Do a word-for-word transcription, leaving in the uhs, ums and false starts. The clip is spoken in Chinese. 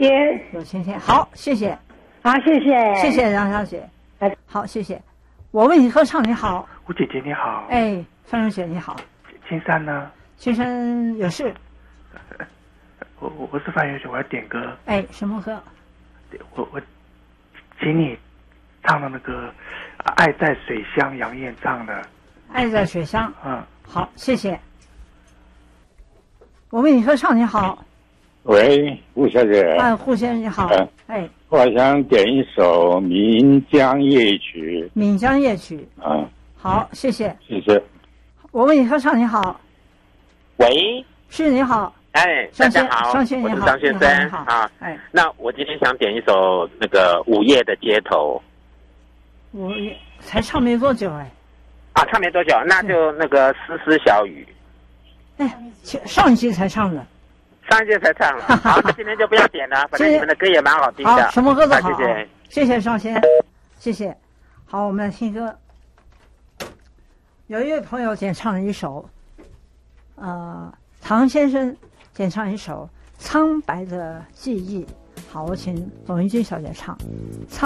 天。 有晴天，好，谢谢。 好，谢谢。 谢谢杨小姐。好，谢谢。我为你合唱，你好。 吴姐姐你好。 哎，范荣雪你好。 青山呢？ 青山有事。 我我我是范荣雪，我要点歌。 哎，什么歌？ 我我请你唱的那个《爱在水乡》，杨燕唱的。 爱在水乡。 嗯， 好，谢谢。我为你合唱，你好。 喂，吴小姐。 哎，胡先生你好。 嗯、 哎， 我想点一首《岷江夜曲》。 岷江夜曲。 啊， 好，谢谢。 谢谢。 我为你合唱，你好。 喂， 是你好。 哎， 大家好， 张先生你好， 张先生啊。 哎， 那我今天想点一首那个《午夜的街头》。 午夜才唱没多久哎。 啊，唱没多久，那就那个丝丝小雨。 哎，上一期才唱的。 上一届才唱了，好，那今天就不要点了，反正你们的歌也蛮好听的。 好，什么歌都好。 谢谢， 谢谢尚先，谢谢。好，我们来听歌。有一位朋友点唱了一首，呃，唐先生点唱一首《苍白的记忆》。好，我请董玉君小姐唱。